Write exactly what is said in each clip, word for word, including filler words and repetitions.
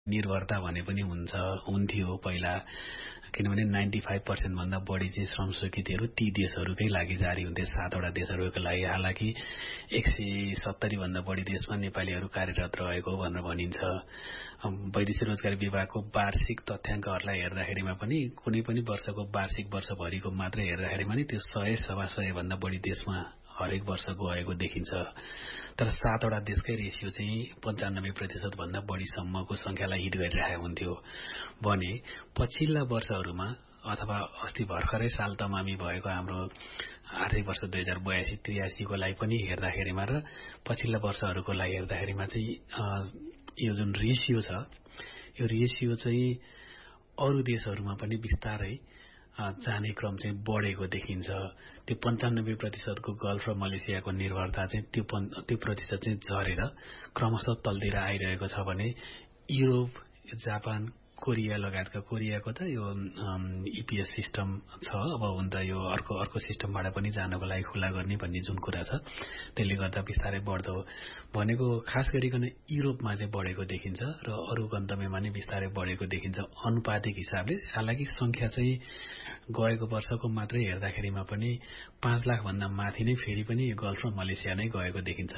निर्भरता भने पनि हुन्छ हुन्थ्यो पहिला, किनभने नाइन्टी फाइभ पर्सेन्ट भन्दा बढी चाहिँ श्रम स्वीकृतिहरू ती देशहरूकै लागि जारी हुन्थे, सातवटा देशहरूको लागि। हालाकि एक सय सत्तरी भन्दा बढी देशमा नेपालीहरू कार्यरत रहेको भनेर भनिन्छ। वैदेशिक रोजगार विभागको वार्षिक तथ्याङ्कहरूलाई हेर्दाखेरिमा पनि कुनै पनि वर्षको वार्षिक वर्षभरिको मात्रै हेर्दाखेरिमा नि त्यो सय सवा सय भन्दा बढी देशमा हरेक वर्ष गएको देखिन्छ। तर सातवटा देशकै रेसियो चाहिँ पन्चानब्बे प्रतिशत भन्दा बढीसम्मको संख्यालाई हिट गरिरहेको हुन्थ्यो भने पछिल्ला वर्षहरूमा अथवा अस्ति भर्खरै साल तमामी भएको हाम्रो आर्थिक वर्ष दुई हजार बयासी त्रियासीको लागि पनि हेर्दाखेरिमा र पछिल्ला वर्षहरूको लागि हेर्दाखेरिमा चाहिँ यो जुन रेसियो छ यो रेसियो चाहिँ अरू देशहरूमा पनि बिस्तारै जाने क्रम चाहिँ बढेको देखिन्छ। त्यो पन्चानब्बे प्रतिशतको गल्फ र मलेसियाको निर्भरता चाहिँ त्यो त्यो प्रतिशत चाहिँ झरेर क्रमशः तलतिर आइरहेको छ भने युरोप, जापान, कोरिया लगायतका कोरियाको त यो इपिएस सिस्टम छ, अब हुन त यो अर्को अर्को सिस्टमबाट पनि जानको लागि खुला गर्ने भन्ने जुन कुरा छ त्यसले गर्दा बिस्तारै बढ्दो भनेको खास गरिकन युरोपमा चाहिँ बढेको देखिन्छ र अरू गन्तव्यमा नै बिस्तारै बढेको देखिन्छ अनुपातिक हिसाबले। हालाकि संख्या चाहिँ गएको वर्षको मात्रै हेर्दाखेरिमा पनि पाँच लाख भन्दा माथि नै फेरि पनि गल्फ र मलेसिया नै गएको देखिन्छ।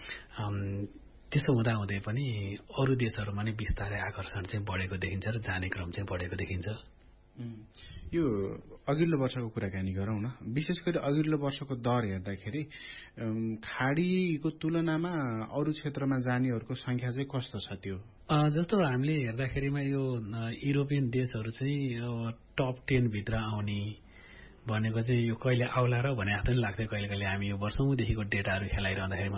त्यसो हुँदाहुँदै पनि अरू देशहरूमा नै बिस्तारै आकर्षण चाहिँ बढेको देखिन्छ र जाने क्रम चाहिँ बढेको देखिन्छ। यो अघिल्लो वर्षको कुराकानी गरौँ न। विशेष गरी अघिल्लो वर्षको दर हेर्दाखेरि खाडीको तुलनामा अरू क्षेत्रमा जानेहरूको संख्या चाहिँ कस्तो छ? त्यो जस्तो हामीले हेर्दाखेरिमा यो युरोपियन देशहरू चाहिँ टप टेन भित्र आउने भनेको चाहिँ यो कहिले आउला र भने जस्तो नि लाग्थ्यो कहिले कहिले। हामी यो वर्षौंदेखिको डेटाहरू खेलाइरहँदाखेरिमा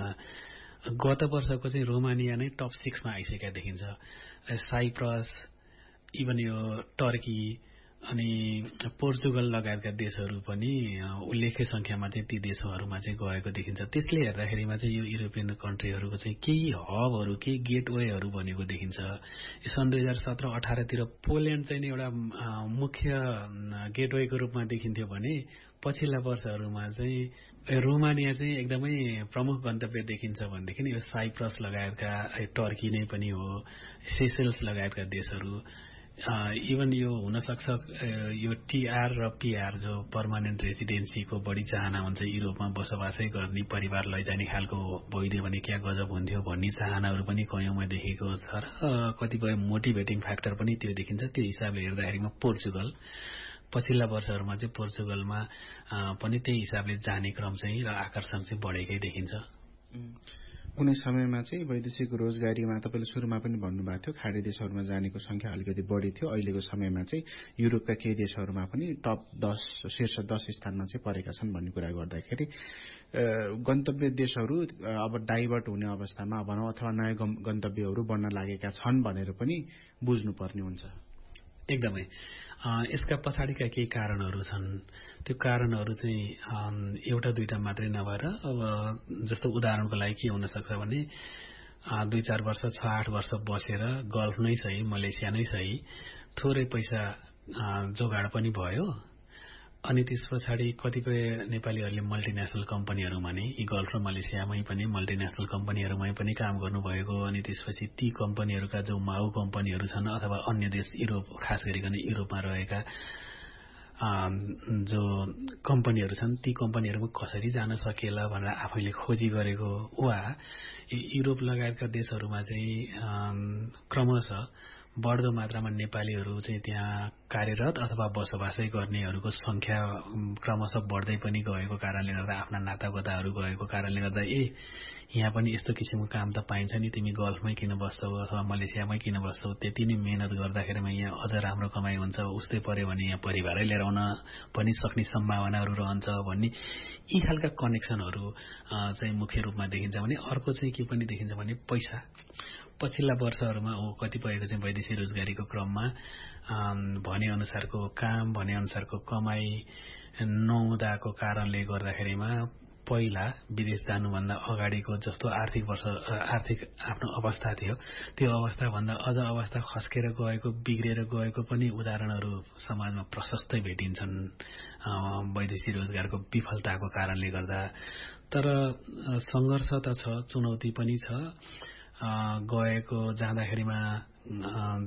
गत वर्षको चाहिँ रोमानिया नै टप सिक्समा आइसकेका देखिन्छ। साइप्रस, इभन यो टर्की अनि पोर्चुगल लगायतका देशहरू पनि उल्लेख्य संख्यामा चाहिँ ती देशहरूमा चाहिँ गएको देखिन्छ। त्यसले हेर्दाखेरिमा चाहिँ यो युरोपियन कन्ट्रीहरूको चाहिँ केही हबहरू केही गेटवेहरू बनेको देखिन्छ। सन् दुई हजार सत्र अठारतिर पोल्यान्ड चाहिँ एउटा मुख्य गेटवेको रूपमा देखिन्थ्यो भने पछिल्ला वर्षहरूमा चाहिँ रोमानिया चाहिँ एकदमै प्रमुख गन्तव्य देखिन्छ भनेदेखि यो साइप्रस लगायतका टर्की नै पनि हो, सेसेल्स लगायतका देशहरू। इभन यो हुनसक्छ यो टिआर र पिआर जो पर्मानेन्ट रेसिडेन्सीको बढी चाहना हुन्छ, युरोपमा बसोबासै गर्ने परिवार लैजाने खालको भइदियो भने क्या गजब हुन्थ्यो भन्ने चाहनाहरू पनि कयौँमा देखेको छ र कतिपय मोटिभेटिङ फ्याक्टर पनि त्यो देखिन्छ। त्यो हिसाबले हेर्दाखेरिमा पोर्चुगल पछिल्ला वर्षहरूमा चाहिँ पोर्चुगलमा पनि त्यही हिसाबले जाने क्रम चाहिँ र आकर्षण चाहिँ बढेकै देखिन्छ। कुनै समयमा चाहिँ वैदेशिक रोजगारीमा तपाईँले सुरुमा पनि भन्नुभएको थियो खाडी देशहरूमा जानेको संख्या अलिकति बढी थियो। अहिलेको समयमा चाहिँ युरोपका केही देशहरूमा पनि टप दस शीर्ष दस स्थानमा चाहिँ परेका छन् भन्ने कुरा गर्दाखेरि गन्तव्य देशहरू अब डाइभर्ट हुने अवस्थामा भनौँ अथवा नयाँ गन्तव्यहरू बन्न लागेका छन् भनेर पनि बुझ्नुपर्ने हुन्छ। एकदमै यसका पछाडिका केही कारणहरू छन्। त्यो कारणहरू चाहिँ एउटा दुईटा मात्रै नभएर अब जस्तो उदाहरणको लागि के हुन सक्छ भने दुई चार वर्ष छ आठ वर्ष बसेर गल्फ नै सही मलेसिया नै सही थोरै पैसा जोगाड पनि भयो अनि त्यस पछाडि कतिपय नेपालीहरूले मल्टिनेसनल कम्पनीहरूमा नै यी गल्फ र मलेसियामै पनि मल्टिनेसनल कम्पनीहरूमै पनि काम गर्नुभएको अनि त्यसपछि ती कम्पनीहरूका जो माउ कम्पनीहरू छन् अथवा अन्य देश युरोप खास गरिकन युरोपमा रहेका जो कम्पनीहरू छन् ती कम्पनीहरूमा कसरी जान सकिएला भनेर आफैले खोजी गरेको वा युरोप लगायतका देशहरूमा चाहिँ क्रमशः बढ्दो मात्रामा नेपालीहरू चाहिँ त्यहाँ कार्यरत अथवा बसोबासै गर्नेहरूको संख्या क्रमशः बढ्दै पनि गएको कारणले गर्दा आफ्ना नातागोताहरू गएको कारणले गर्दा ए यहाँ पनि यस्तो किसिमको काम त पाइन्छ नि, तिमी गल्फमै किन बस्छौ अथवा मलेसियामै किन बस्छौ, त्यति नै मेहनत गर्दाखेरिमा यहाँ अझ राम्रो कमाइ हुन्छ, उस्तै पर्यो भने यहाँ परिवारै लिएर आउन पनि सक्ने सम्भावनाहरू रहन्छ भन्ने यी खालका कनेक्सनहरू चाहिँ मुख्य रूपमा देखिन्छ। भने अर्को चाहिँ के पनि देखिन्छ भने पैसा पछिल्ला वर्षहरूमा हो कतिपयको चाहिँ वैदेशिक रोजगारीको क्रममा भने अनुसारको काम भने अनुसारको कमाई नहुँदाको कारणले गर्दाखेरिमा पहिला विदेश जानुभन्दा अगाडिको जस्तो आर्थिक वर्ष आर्थिक आफ्नो अवस्था थियो त्यो अवस्थाभन्दा अझ अवस्था खस्केर गएको बिग्रेर गएको पनि उदाहरणहरू समाजमा प्रशस्तै भेटिन्छन् वैदेशिक रोजगारको विफलताको कारणले गर्दा। तर सङ्घर्ष त छ, चुनौती पनि छ। गएको जाँदाखेरिमा